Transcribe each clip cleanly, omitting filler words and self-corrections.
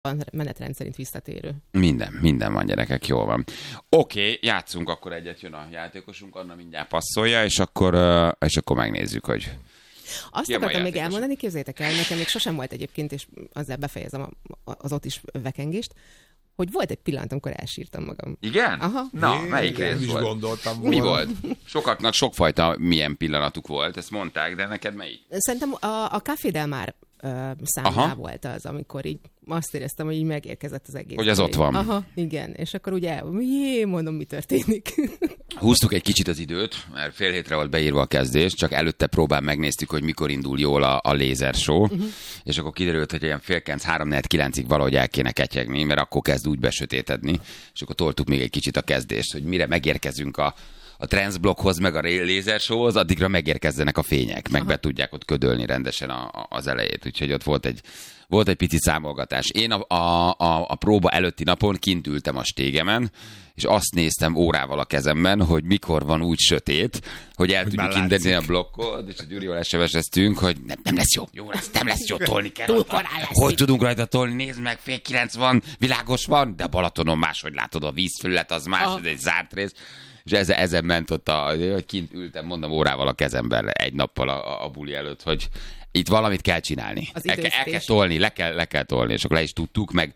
menetrend szerint visszatérő. Minden van, gyerekek, jól van. Oké, játszunk akkor egyet, jön a játékosunk, Anna mindjárt passzolja, és akkor megnézzük, hogy... Azt akartam még elmondani, képzeljétek el, nekem még sosem volt egyébként, és azzal befejezem az ott is vekengést, hogy volt egy pillanat, amikor elsírtam magam. Igen? Aha. Na, melyik rész volt? Gondoltam volna. Mi volt? Sokaknak sokfajta milyen pillanatuk volt, ezt mondták, de neked melyik? Szerintem a Café Del Mar számlá volt az, amikor így azt éreztem, hogy így megérkezett az egész. Hogy az ott van. Aha, igen. És akkor ugye, mondom, mi történik. Húztuk egy kicsit az időt, mert fél hétre volt beírva a kezdés, csak előtte megnéztük, hogy mikor indul jól a lézer show, és akkor kiderült, hogy olyan 8:30-3:49-ig valahogy el kéne ketyegni, mert akkor kezd úgy besötétedni, és akkor toltuk még egy kicsit a kezdést, hogy mire megérkezünk a transzblokkhoz, meg a lézer showhoz, addigra megérkezzenek a fények, meg be tudják ott ködölni rendesen az elejét, úgyhogy ott volt egy pici számolgatás. Én a próba előtti napon kint ültem a stégemen, és azt néztem órával a kezemben, hogy mikor van úgy sötét, hogy el tudjuk indítani a blokkot, és a Gyurival SMS-eztünk, hogy nem lesz jó lesz, nem lesz jó, tolni kell. Túl korán lesz. Hogy tudunk rajta tolni? Nézd meg, 8:30 van, világos van, de a Balatonon máshogy látod, a vízfelület az más, ez egy zárt rész. És ezen ment ott, hogy kint ültem, mondom, órával a kezemben egy nappal a buli előtt, hogy itt valamit kell csinálni. El kell tolni, le kell tolni, és akkor le is tudtuk, meg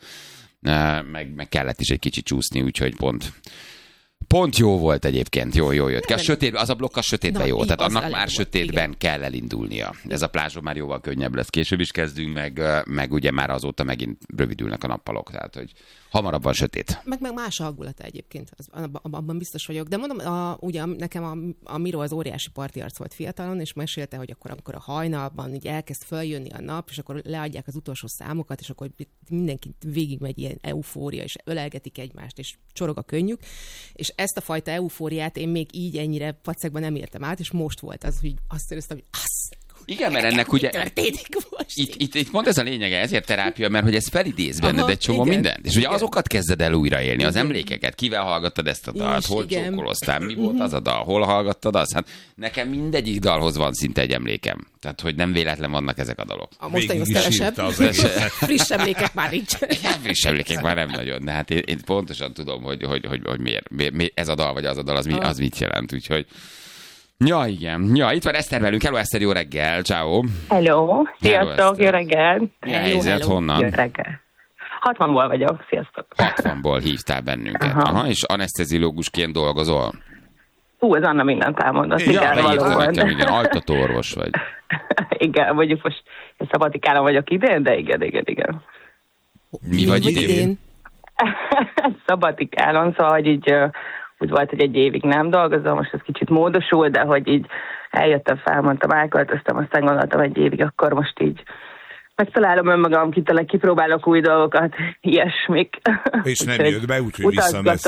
kellett is egy kicsit csúszni, úgyhogy pont jó volt egyébként, jó jött. Az a blokk a sötétben jó, tehát annak már sötétben kell elindulnia. Ez a plázson már jóval könnyebb lesz. Később is kezdünk, meg ugye már azóta megint rövidülnek a nappalok, tehát hogy hamarabb van sötét. Meg más a hangulata egyébként, abban biztos vagyok. De mondom, ugye nekem a Miro az óriási partiarc volt fiatalon, és mesélte, hogy akkor a hajnalban így elkezd följönni a nap, és akkor leadják az utolsó számokat, és akkor mindenki végigmegy ilyen eufória, és ölelgetik egymást, és csorog a könnyük. És ezt a fajta eufóriát én még így ennyire pacekban nem értem át, és most volt az, hogy azt éreztem, hogy igen, mert ennek ugye... Itt pont ez a lényege, ezért terápia, mert hogy ez felidéz benned egy csomó mindent. És ugye azokat kezded el újraélni, az emlékeket. Kivel hallgattad ezt a dalt, hol csókoloztál, mi volt az a dal, hol hallgattad azt? Hát nekem mindegyik dalhoz van szinte egy emlékem. Tehát, hogy nem véletlen vannak ezek a dalok. A mostanihoz kevesebb. Friss emlékek már nincs. Friss emlékek már nem nagyon, de hát én pontosan tudom, hogy miért ez a dal, vagy az a dal, az mit jelent, úgyhogy... Ja, igen. Ja, itt van Eszter velünk. Hello, Eszter, jó reggel. Ciao. Hello. Sziasztok, jó reggel. Helyzet, honnan? Jó reggel. 60-ból vagyok, sziasztok. 60-ból hívtál bennünket. Aha, és aneszteziológusként dolgozol? Ez Anna mindent elmondott. Ja, igen, altatóorvos vagy. Igen, mondjuk most szabatikálon vagyok idén, de igen. Mi vagy idén? Szabatikálon, szóval, hogy így... úgy volt, hogy egy évig nem dolgozom, most ez kicsit módosul, de hogy így eljöttem, felmondtam, elköltöztem, aztán gondoltam egy évig, akkor most így megtalálom önmagam, kipróbálok új dolgokat, ilyesmik. És nem jött be, úgyhogy visszamész.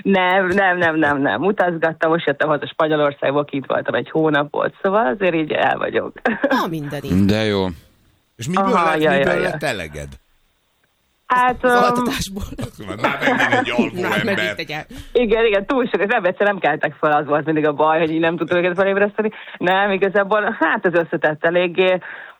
Nem. Utazgattam, most jöttem haza Spanyolországból, itt voltam egy hónapot, szóval azért így el vagyok. Mindenit. De jó. És miből lett eleged? Hát... Az altatásból. Már megint egy alvó ember. Igen, túl sok. Nem keltek fel, az volt mindig a baj, hogy így nem tudtam őket felébreszteni. Nem, igazából, hát ez összetett eléggé.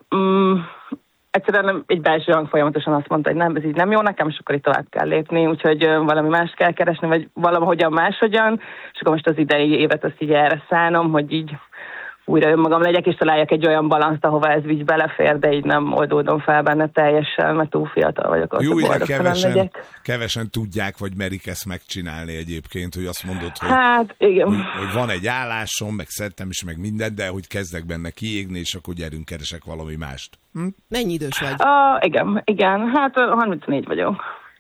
Egyszerűen egy belső hang folyamatosan azt mondta, hogy nem, ez így nem jó nekem, és akkor itt tovább kell lépni, úgyhogy valami más kell keresni, vagy valahogyan máshogyan, és akkor most az idei évet azt így erre szánom, hogy így újra önmagam legyek, és találjak egy olyan balanszt, ahova ez így belefér, de így nem oldódom fel benne teljesen, mert túl fiatal vagyok. Jó, kevesen tudják, vagy merik ezt megcsinálni egyébként, hogy azt mondod, hogy, hát, igen. Hogy van egy állásom, meg szeretem is, meg mindent, de hogy kezdek benne kiégni, és akkor gyerünk, keresek valami mást. Mennyi idős vagy? Igen, hát 34 vagyok.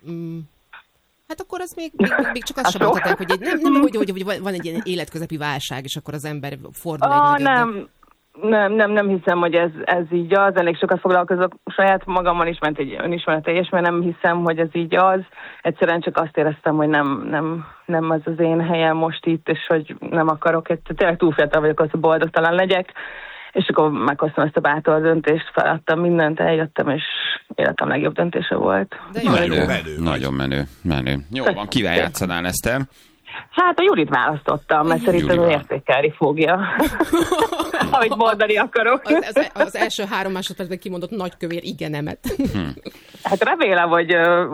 Hát akkor az még csak azt sem mondhatják, hogy nem hogy van egy ilyen életközepi válság, és akkor az ember fordul egy nagyobb. Nem hiszem, hogy ez így az. Elég sokat foglalkozok saját magammal is, ment egy önismereteljes, mert nem hiszem, hogy ez így az. Egyszerűen csak azt éreztem, hogy nem az az én helyem most itt, és hogy nem akarok. Tényleg túl fiatal vagyok, hogy boldogtalan legyek. És akkor meghoztam ezt a bátor döntést, feladtam mindent, eljöttem, és életem legjobb döntése volt. Nagyon menő. Jó van, kivel játszanál, Eszter? Hát a Julit választottam, mert szerintem ő értékelni fogja, amit mondani akarok. Az első 3 másodpercben kimondott nagykövér igenemet. Hát remélem, hogy